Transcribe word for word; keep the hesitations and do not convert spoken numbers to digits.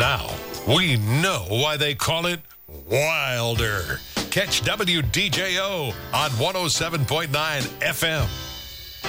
Now, we know why they call it Wilder. Catch W D J O on one oh seven point nine F M.